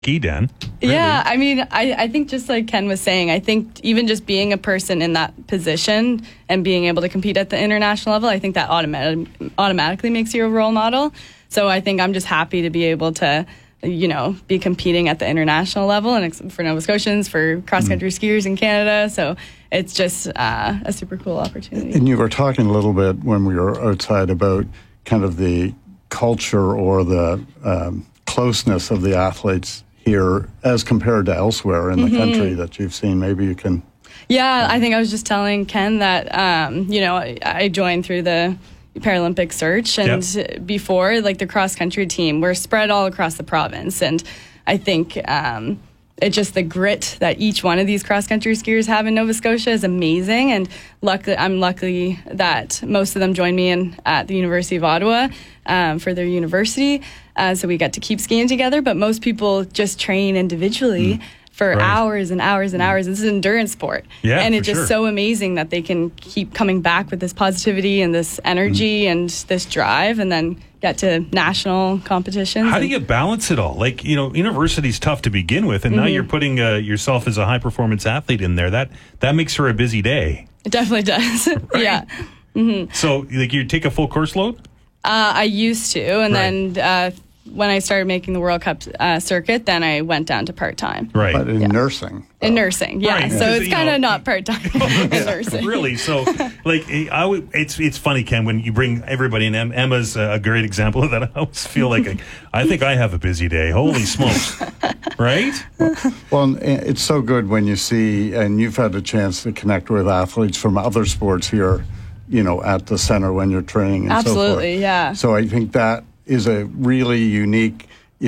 ski, Dan. Really. Yeah, I mean, I think just like Ken was saying, I think even just being a person in that position and being able to compete at the international level, I think that automatically makes you a role model. So I think I'm just happy to be able to, be competing at the international level and for Nova Scotians, for cross-country skiers in Canada. So it's just a super cool opportunity. And you were talking a little bit when we were outside about kind of the culture or the closeness of the athletes here as compared to elsewhere in the country that you've seen. Maybe you can... Yeah, I think I was just telling Ken that, I joined through the Paralympic search, and before, like the cross-country team, we're spread all across the province, and I think it's just the grit that each one of these cross-country skiers have in Nova Scotia is amazing, and I'm lucky that most of them joined me at the University of Ottawa for their university, so we get to keep skiing together, but most people just train individually for hours and hours and hours. This is an endurance sport. Yeah, and it's just so amazing that they can keep coming back with this positivity and this energy and this drive, and then get to national competitions. How do you balance it all? Like, university's tough to begin with, and now you're putting yourself as a high-performance athlete in there. That makes for a busy day. It definitely does. Right? Yeah. So, like, you take a full course load? I used to, and then when I started making the World Cup circuit, then I went down to part-time. Right. But in nursing. In nursing, yeah. Right. So it's kind of not part-time in nursing. Really? So, like, it's funny, Ken, when you bring everybody in. Emma's a great example of that. I always feel like I think I have a busy day. Holy smokes. Right? Well, it's so good when you see, and you've had a chance to connect with athletes from other sports here, at the center when you're training and so forth. Absolutely, yeah. So I think that is a really unique,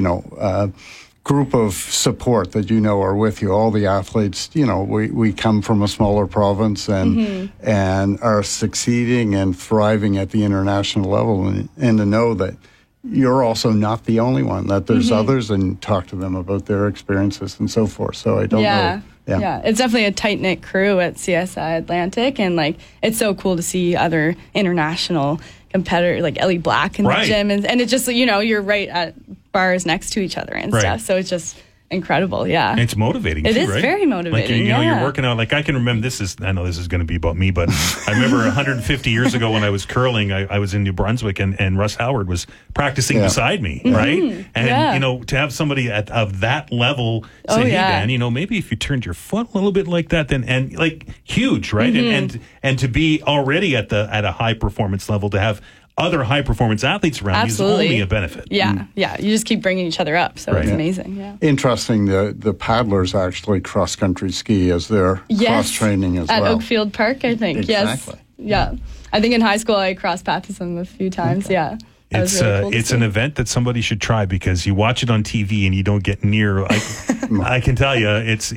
group of support that are with you. All the athletes, we come from a smaller province and are succeeding and thriving at the international level, and to know that you're also not the only one, that there's others, and talk to them about their experiences and so forth. So I don't know. Yeah, it's definitely a tight-knit crew at CSI Atlantic, and it's so cool to see other international competitors like Ellie Black in the gym, and it's just you're right at bars next to each other and stuff, so it's just incredible. And it's motivating. It too, is right? very motivating. Like, you're working out. Like, I can remember I know this is going to be about me, but I remember 150 years ago when I was curling, I was in New Brunswick, and Russ Howard was practicing beside me, right? And to have somebody of that level say, "Hey, Dan, maybe if you turned your foot a little bit like that, then," and like huge, right? And to be already at a high performance level, to have other high-performance athletes around you is only a benefit. Yeah, you just keep bringing each other up, so it's amazing. Yeah. Interesting, the paddlers actually cross-country ski as their cross-training as well. At Oakfield Park, I think. Exactly. Yes. Yeah. I think in high school I cross-pathed with them a few times, It's really cool it's an event that somebody should try, because you watch it on TV and you don't get near. I can tell you,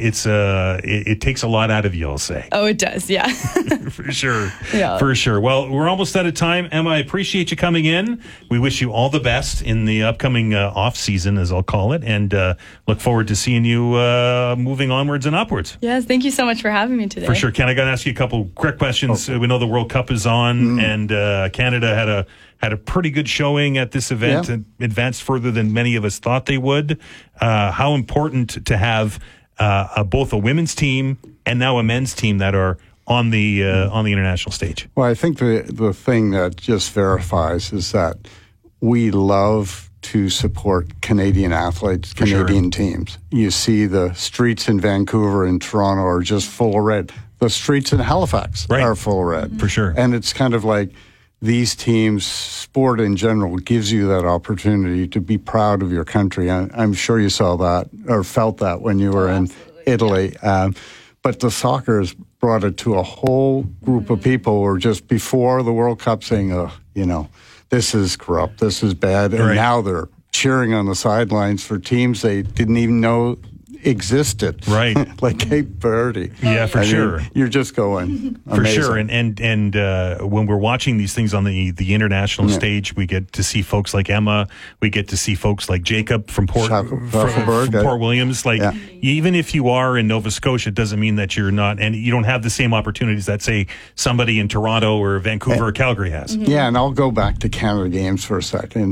it takes a lot out of you, I'll say. Oh, it does, yeah. For sure. Yeah. For sure. Well, we're almost out of time. Emma, I appreciate you coming in. We wish you all the best in the upcoming off season, as I'll call it, and look forward to seeing you moving onwards and upwards. Yes, thank you so much for having me today. For sure. Ken, I got to ask you a couple quick questions. We know the World Cup is on, and Canada had a pretty good showing at this event and advanced further than many of us thought they would. How important to have both a women's team and now a men's team that are on the international stage? Well, I think the thing that just verifies is that we love to support Canadian athletes, Canadian teams. You see the streets in Vancouver and Toronto are just full of red. The streets in Halifax are full of red. For sure. And it's kind of like these teams, sport in general, gives you that opportunity to be proud of your country. I'm sure you saw that or felt that when you were in Italy. But the soccer has brought it to a whole group of people who were just before the World Cup saying, this is corrupt, this is bad. And now they're cheering on the sidelines for teams they didn't even know existed, right? Like Cape Verde. Yeah, for sure. You're just going for sure. And when we're watching these things on the international stage, we get to see folks like Emma. We get to see folks like Jacob from Port Williams. Like, even if you are in Nova Scotia, it doesn't mean that you're not, and you don't have the same opportunities that, say, somebody in Toronto or Vancouver or Calgary has. Yeah, and I'll go back to Canada Games for a second.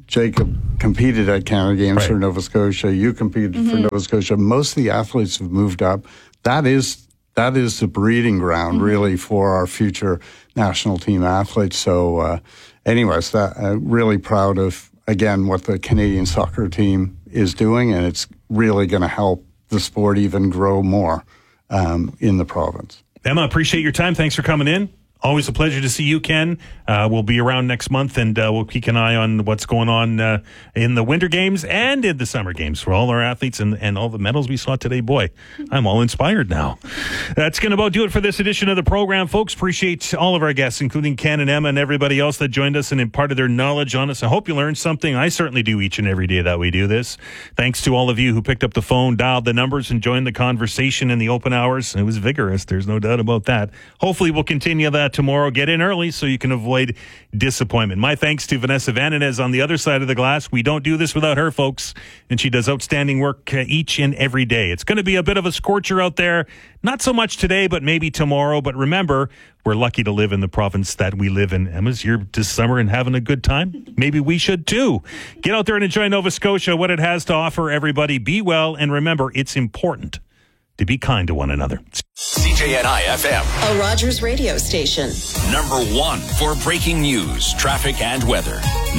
Jacob competed at Canada Games for Nova Scotia. You competed for Nova Scotia. Most of the athletes have moved up. That is the breeding ground, really, for our future national team athletes. So, anyways, really proud of, again, what the Canadian soccer team is doing, and it's really going to help the sport even grow more in the province. Emma, appreciate your time. Thanks for coming in. Always a pleasure to see you, Ken. We'll be around next month, and we'll keep an eye on what's going on in the Winter Games and in the Summer Games for all our athletes and all the medals we saw today. Boy, I'm all inspired now. That's going to about do it for this edition of the program, folks. Appreciate all of our guests, including Ken and Emma and everybody else that joined us and imparted their knowledge on us. I hope you learned something. I certainly do each and every day that we do this. Thanks to all of you who picked up the phone, dialed the numbers, and joined the conversation in the open hours. It was vigorous. There's no doubt about that. Hopefully we'll continue that tomorrow. Get in early so you can avoid disappointment. My thanks to Vanessa Vananez on the other side of the glass. We don't do this without her, folks, and she does outstanding work each and every day. It's going to be a bit of a scorcher out there. Not so much today, but maybe tomorrow. But remember, we're lucky to live in the province that we live in. Emma's here this summer and having a good time. Maybe we should too. Get out there and enjoy Nova Scotia, what it has to offer everybody. Be well, and remember, it's important to be kind to one another. CJNI FM, a Rogers radio station. #1 for breaking news, traffic, and weather.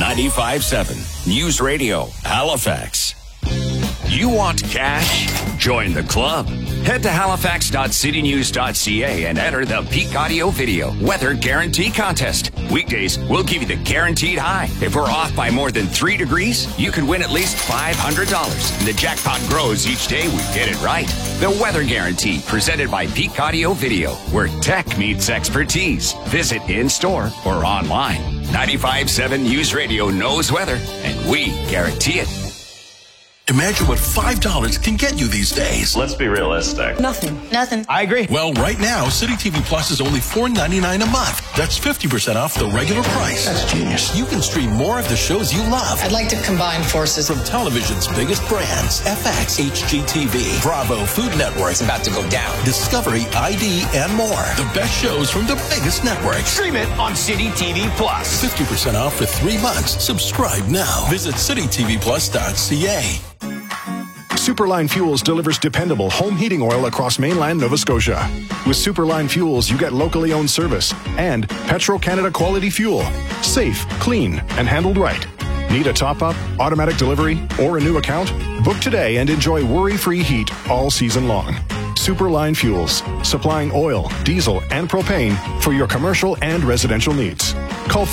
95.7 News Radio, Halifax. You want cash? Join the club. Head to halifax.citynews.ca and enter the Peak Audio Video Weather Guarantee Contest. Weekdays, we'll give you the guaranteed high. If we're off by more than 3 degrees, you could win at least $500. And the jackpot grows each day we get it right. The Weather Guarantee, presented by Peak Audio Video, where tech meets expertise. Visit in-store or online. 95.7 News Radio knows weather, and we guarantee it. Imagine what $5 can get you these days. Let's be realistic. Nothing. I agree. Well, right now, City TV Plus is only $4.99 a month. That's 50% off the regular price. That's genius. You can stream more of the shows you love. I'd like to combine forces. From television's biggest brands, FX, HGTV, Bravo, Food Network. It's about to go down. Discovery, ID, and more. The best shows from the biggest networks. Stream it on City TV Plus. 50% off for 3 months. Subscribe now. Visit citytvplus.ca. Superline Fuels delivers dependable home heating oil across mainland Nova Scotia. With Superline Fuels, you get locally owned service and Petro-Canada quality fuel. Safe, clean, and handled right. Need a top-up, automatic delivery, or a new account? Book today and enjoy worry-free heat all season long. Superline Fuels, supplying oil, diesel, and propane for your commercial and residential needs. Call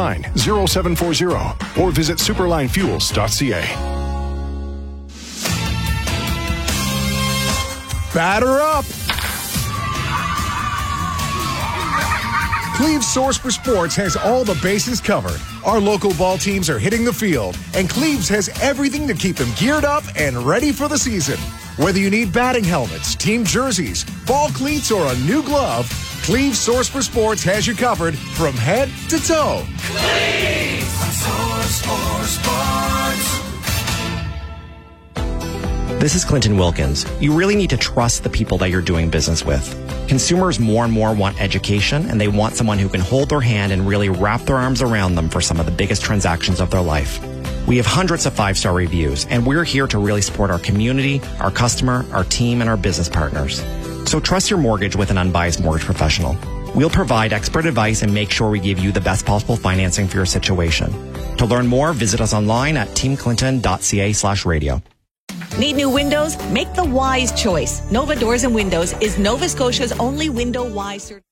429-0740 or visit superlinefuels.ca. Batter up! Cleve's Source for Sports has all the bases covered. Our local ball teams are hitting the field, and Cleve's has everything to keep them geared up and ready for the season. Whether you need batting helmets, team jerseys, ball cleats, or a new glove, Cleve's Source for Sports has you covered from head to toe. Cleve's Source for Sports. This is Clinton Wilkins. You really need to trust the people that you're doing business with. Consumers more and more want education, and they want someone who can hold their hand and really wrap their arms around them for some of the biggest transactions of their life. We have hundreds of 5-star reviews, and we're here to really support our community, our customer, our team, and our business partners. So trust your mortgage with an unbiased mortgage professional. We'll provide expert advice and make sure we give you the best possible financing for your situation. To learn more, visit us online at teamclinton.ca/radio. Need new windows? Make the wise choice. Nova Doors and Windows is Nova Scotia's only window wise certified.